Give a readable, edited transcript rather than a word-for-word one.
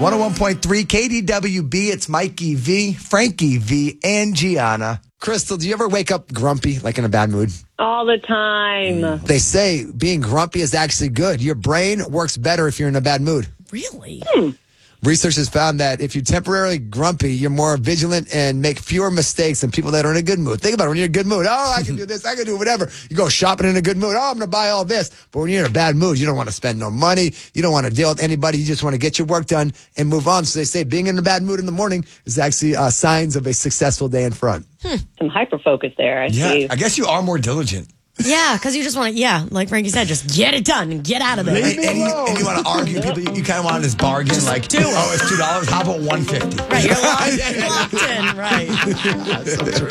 101.3 KDWB. It's Mikey V, Frankie V, and Gianna. Crystal, do you ever wake up grumpy, like in a bad mood? All the time. They say being grumpy is actually good. Your brain works better if you're in a bad mood. Really? Research has found that if you're temporarily grumpy, you're more vigilant and make fewer mistakes than people that are in a good mood. Think about it. When you're in a good mood, oh, I can do this, I can do whatever. You go shopping in a good mood, oh, I'm going to buy all this. But when you're in a bad mood, you don't want to spend no money. You don't want to deal with anybody. You just want to get your work done and move on. So they say being in a bad mood in the morning is actually signs of a successful day in front. Some hyper focus there. I see. I guess you are more diligent. Yeah, because you just want to, like Frankie said, just get it done and get out of there. And you want to argue people. You kind of want this bargain, like, do it. oh, it's $2. How about $1.50? Right, you're locked in, right. That's so true.